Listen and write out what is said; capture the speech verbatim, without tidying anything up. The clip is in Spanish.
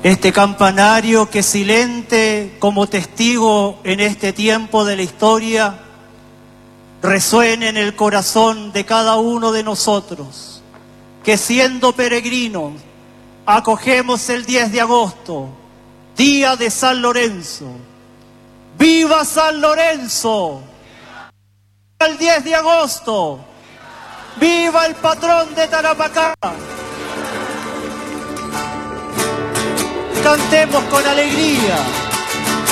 Este campanario que silente como testigo en este tiempo de la historia resuene en el corazón de cada uno de nosotros, que siendo peregrinos acogemos el diez de agosto, día de San Lorenzo. ¡Viva San Lorenzo! ¡Viva el diez de agosto! ¡Viva el patrón de Tarapacá! Cantemos con alegría.